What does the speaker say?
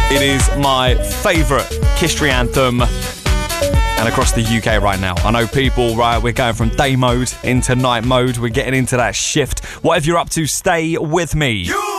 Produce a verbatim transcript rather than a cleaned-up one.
It is my favourite Kistry anthem. And across the U K right now. I know people, right, we're going from day mode into night mode. We're getting into that shift. Whatever you're up to, stay with me. You